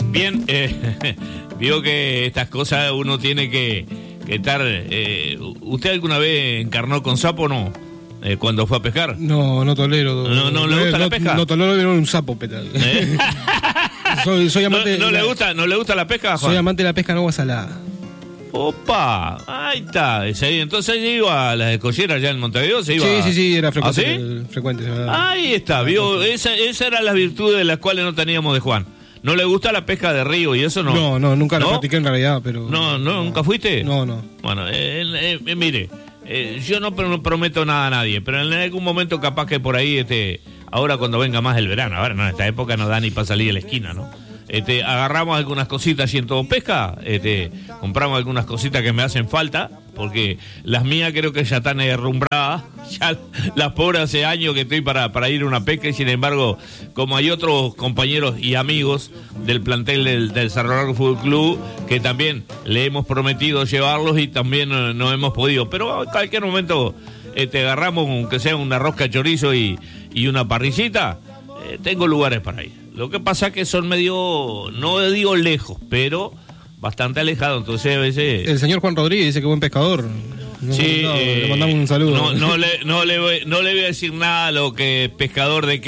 Bien, vio que estas cosas uno tiene que estar... ¿Usted alguna vez encarnó con sapo o no? Cuando fue a pescar. No tolero. ¿No le gusta la pesca? No tolero ver un sapo, petal. Soy amante. ¿No le gusta la pesca, Juan? Soy amante de la pesca en agua salada. Opa, ahí está. Entonces ella iba a las escolleras ya en Montevideo, se iba. Sí, era frecuente. ¿Ah, sí? Frecuente. Ahí está, vio. Esa era la virtud de las cuales no teníamos de Juan. ¿No le gusta la pesca de río y eso no? No, nunca la practiqué en realidad, pero... No, ¿nunca fuiste? No. Bueno, mire, yo no prometo nada a nadie, pero en algún momento capaz que por ahí, ahora cuando venga más el verano, ahora no, en esta época no da ni para salir a la esquina, ¿no? Agarramos algunas cositas y en Todo Pesca, compramos algunas cositas que me hacen falta, porque las mías creo que ya están derrumbradas, ya las pobres hace años que estoy para ir a una pesca, y sin embargo, como hay otros compañeros y amigos del plantel del Cerro Largo Fútbol Club, que también le hemos prometido llevarlos y también no hemos podido, pero en cualquier momento agarramos, aunque sea una rosca de chorizo y una parrillita, tengo lugares para ir. Lo que pasa es que son medio, no digo lejos, pero bastante alejados, entonces a veces... El señor Juan Rodríguez dice que buen pescador. Sí, le mandamos un saludo. No le voy a decir nada a lo que pescador de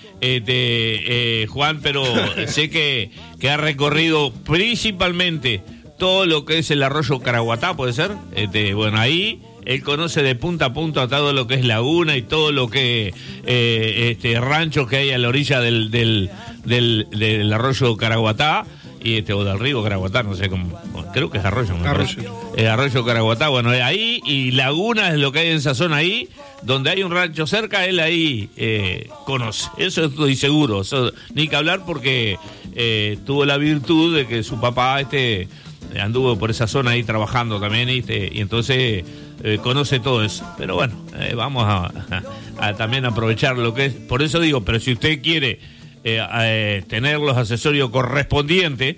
qué, Juan, pero sé que ha recorrido principalmente todo lo que es el arroyo Caraguatá, ¿puede ser? Bueno, ahí... Él conoce de punta a punta todo lo que es laguna y todo lo que ranchos que hay a la orilla del arroyo Caraguatá o del río Caraguatá, no sé cómo, creo que es arroyo. Arroyo Caraguatá, bueno, ahí, y laguna es lo que hay en esa zona ahí, donde hay un rancho cerca, él ahí conoce, eso estoy seguro, eso, ni que hablar porque tuvo la virtud de que su papá anduvo por esa zona ahí trabajando también, y entonces... conoce todo eso, pero bueno, vamos a también aprovechar lo que es, por eso digo, pero si usted quiere tener los accesorios correspondientes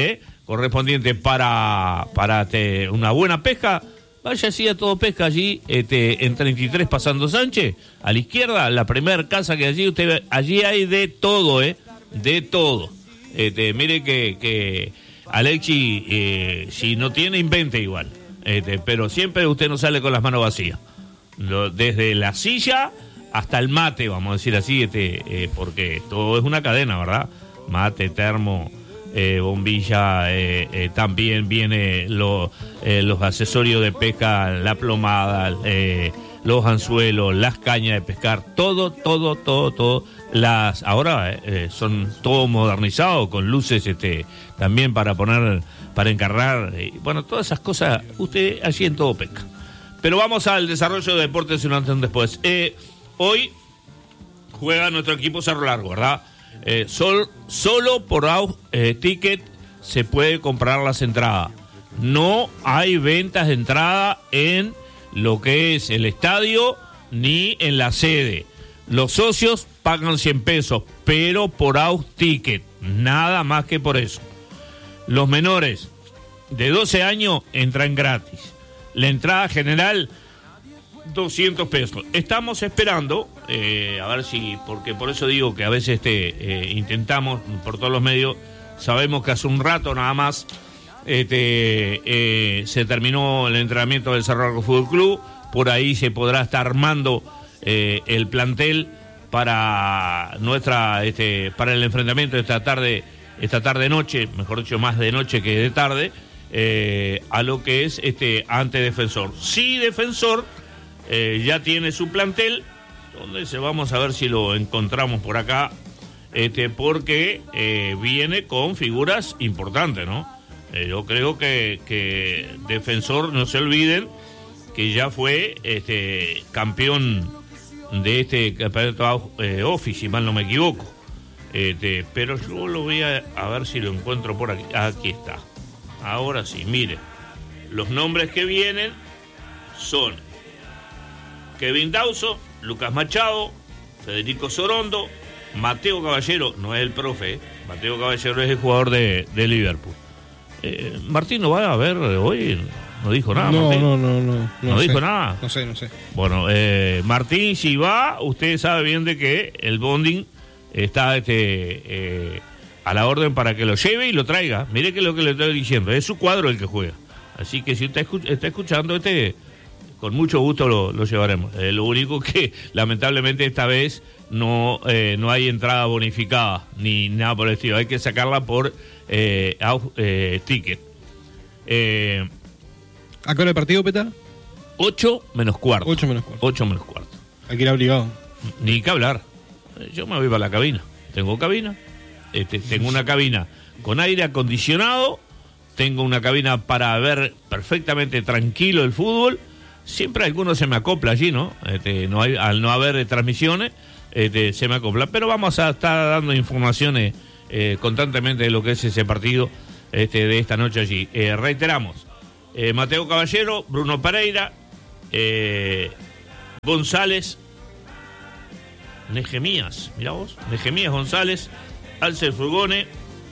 para una buena pesca, vaya así a Todo Pesca allí, en 33 pasando Sánchez, a la izquierda, la primera casa que allí usted ve, allí hay de todo, de todo. Mire que Alexi, si no tiene, invente igual. Pero siempre usted no sale con las manos vacías. Desde la silla hasta el mate, vamos a decir así, porque todo es una cadena, ¿verdad? Mate, termo, bombilla, también viene los accesorios de pesca, la plomada, los anzuelos, las cañas de pescar, todo. Ahora son todo modernizado con luces también para poner, para encarnar, bueno, todas esas cosas usted allí en Todo Pesca. Pero vamos al desarrollo de deportes un antes y un después. Hoy juega nuestro equipo Cerro Largo, ¿verdad? Solo por ticket se puede comprar las entradas. No hay ventas de entrada en lo que es el estadio ni en la sede. Los socios pagan 100 pesos, pero por ticket, nada más que por eso. Los menores de 12 años entran gratis. La entrada general, 200 pesos. Estamos esperando, a ver si, porque por eso digo que a veces intentamos por todos los medios, sabemos que hace un rato nada más se terminó el entrenamiento del Cerro Largo Fútbol Club, por ahí se podrá estar armando el plantel para para el enfrentamiento de esta tarde noche, mejor dicho, más de noche que de tarde, a lo que es ante Defensor. Sí, Defensor ya tiene su plantel, donde vamos a ver si lo encontramos por acá, porque viene con figuras importantes, ¿no? Yo creo que Defensor, no se olviden que ya fue campeón de campeonato Office, si mal no me equivoco. Pero yo lo voy a ver si lo encuentro por aquí. Aquí está. Ahora sí, mire. Los nombres que vienen son Kevin Dauso, Lucas Machado, Federico Sorondo, Mateo Caballero, no es el profe, Mateo Caballero es el jugador de Liverpool. Martín no va a ver hoy, no dijo nada. No, Martín. No dijo nada. No sé. Bueno, Martín, si va, usted sabe bien de que el bonding está a la orden para que lo lleve y lo traiga. Mire que es lo que le estoy diciendo, es su cuadro el que juega. Así que si usted está escuchando, con mucho gusto lo llevaremos. Lo único que lamentablemente esta vez no hay entrada bonificada ni nada por el estilo. Hay que sacarla por ticket. ¿A qué hora el partido, Peta? 8 menos cuarto. 8 menos cuarto. 8 menos cuarto. Hay que ir obligado. Ni que hablar. Yo me voy para la cabina. Tengo cabina. Tengo una cabina con aire acondicionado. Tengo una cabina para ver perfectamente tranquilo el fútbol. Siempre alguno se me acopla allí, ¿no? Al no haber transmisiones, se me acopla. Pero vamos a estar dando informaciones constantemente de lo que es ese partido de esta noche allí. Reiteramos, Mateo Caballero, Bruno Pereira, González, Nehemías, mirá vos, Nehemías González, Alce Frugone,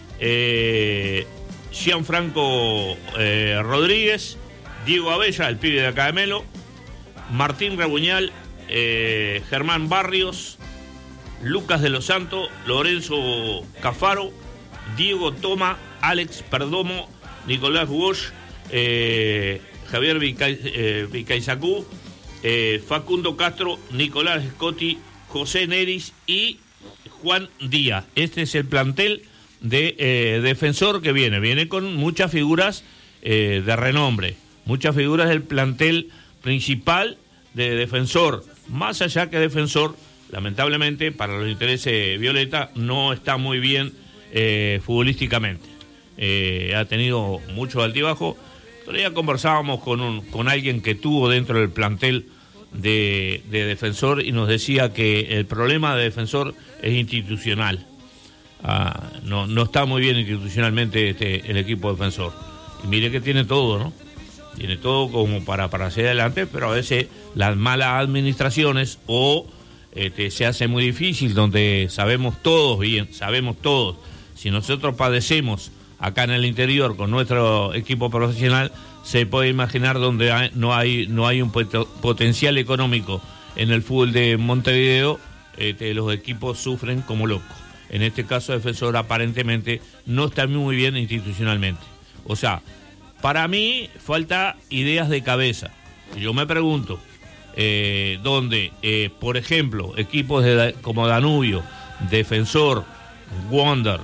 Gianfranco Rodríguez, Diego Abella, el pibe de acá de Melo, Martín Rabuñal, Germán Barrios, Lucas de los Santos, Lorenzo Cafaro, Diego Toma, Alex Perdomo, Nicolás Bosch, Javier Vicaizacú, Facundo Castro, Nicolás Scotti, José Neris y Juan Díaz. Este es el plantel de Defensor que viene con muchas figuras de renombre, muchas figuras del plantel principal de Defensor. Más allá que Defensor, lamentablemente para los intereses violeta no está muy bien futbolísticamente. Ha tenido mucho altibajo. Todavía conversábamos con alguien que tuvo dentro del plantel de Defensor y nos decía que el problema de Defensor es institucional. No está muy bien institucionalmente el equipo Defensor. Y mire que tiene todo, ¿no? Tiene todo como para hacer adelante, pero a veces las malas administraciones se hace muy difícil, donde sabemos todos, si nosotros padecemos acá en el interior con nuestro equipo profesional, se puede imaginar donde no hay un potencial económico en el fútbol de Montevideo, los equipos sufren como locos. En este caso, Defensor aparentemente no está muy bien institucionalmente. O sea, para mí falta ideas de cabeza. Yo me pregunto, donde, por ejemplo, equipos como Danubio, Defensor, Wander,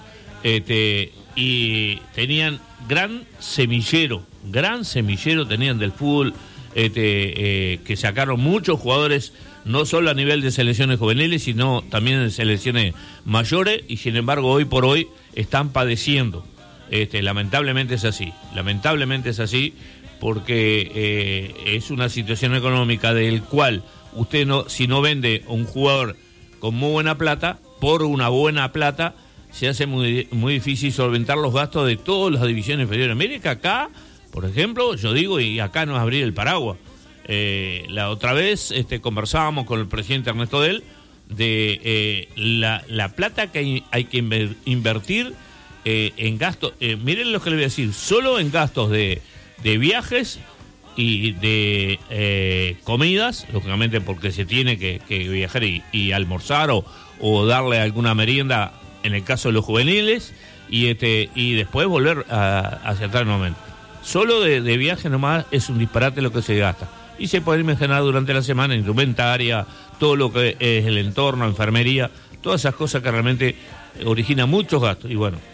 y tenían gran semillero tenían del fútbol, que sacaron muchos jugadores, no solo a nivel de selecciones juveniles, sino también de selecciones mayores, y sin embargo hoy por hoy están padeciendo. Lamentablemente es así, porque es una situación económica del cual usted si no vende un jugador con muy buena plata, por una buena plata, se hace muy, muy difícil solventar los gastos de todas las divisiones inferiores. Mire que acá, por ejemplo, yo digo, y acá no es abrir el paraguas, la otra vez conversábamos con el presidente Ernesto Del de la plata que hay que invertir en gastos. Miren lo que le voy a decir, solo en gastos de viajes y de comidas, lógicamente porque se tiene que viajar y almorzar o darle alguna merienda en el caso de los juveniles, y después volver hacia atrás nuevamente. Solo de viaje nomás es un disparate lo que se gasta. Y se puede imaginar durante la semana indumentaria, todo lo que es el entorno, enfermería, todas esas cosas que realmente originan muchos gastos. Y bueno,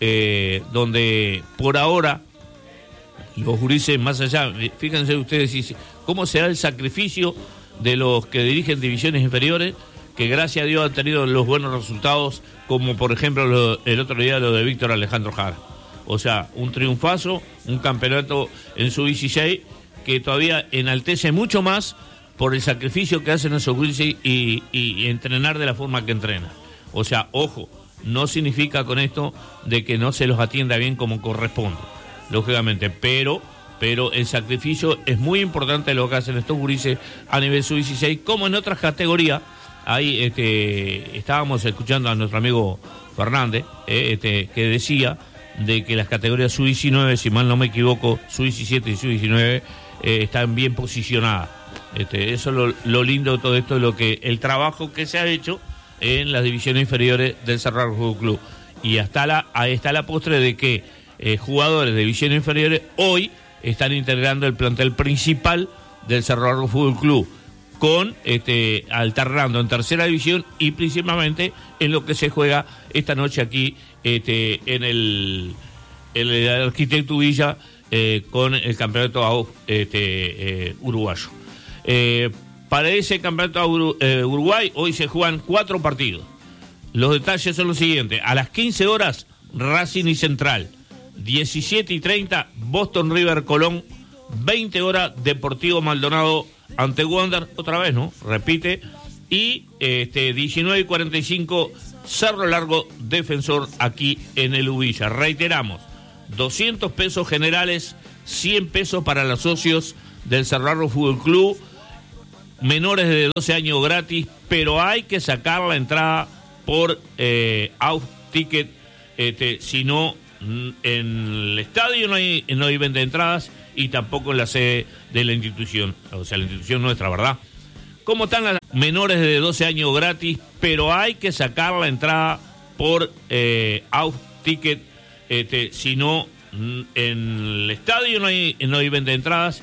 donde por ahora los gurises, más allá, fíjense ustedes cómo será el sacrificio de los que dirigen divisiones inferiores, que gracias a Dios han tenido los buenos resultados, como por ejemplo el otro día lo de Víctor Alejandro Jara. O sea, un triunfazo, un campeonato en su 16 que todavía enaltece mucho más por el sacrificio que hacen esos gurises y entrenar de la forma que entrenan. O sea, ojo, no significa con esto de que no se los atienda bien como corresponde, lógicamente, pero el sacrificio es muy importante lo que hacen estos gurises a nivel sub-16, como en otras categorías. Ahí estábamos escuchando a nuestro amigo Fernández, que decía de que las categorías sub-19, si mal no me equivoco, sub-17 y sub-19 están bien posicionadas. Eso es lo lindo de todo esto, el trabajo que se ha hecho en las divisiones inferiores del Cerro Fútbol Club. y ahí está la postre de que jugadores de divisiones inferiores hoy están integrando el plantel principal del Cerro Largo Fútbol Club, con alternando en tercera división y principalmente en lo que se juega esta noche aquí en el Arquitecto Villa con el campeonato uruguayo. Para ese campeonato Uruguay hoy se juegan 4 partidos. Los detalles son los siguientes: a las 15 horas Racing y Central, 17:30 Boston River Colón, 20 horas Deportivo Maldonado ante Wander, otra vez, ¿no? Repite. Y 19:45 Cerro Largo Defensor aquí en el Ubilla. Reiteramos, 200 pesos generales, 100 pesos para los socios del Cerro Largo Fútbol Club, menores de 12 años gratis, pero hay que sacar la entrada por out ticket, si no en el estadio no hay venta de entradas y tampoco en la sede de la institución, o sea, la institución nuestra, ¿verdad? ¿Cómo están las menores de 12 años gratis? Pero hay que sacar la entrada por out ticket, si no en el estadio no hay venta de entradas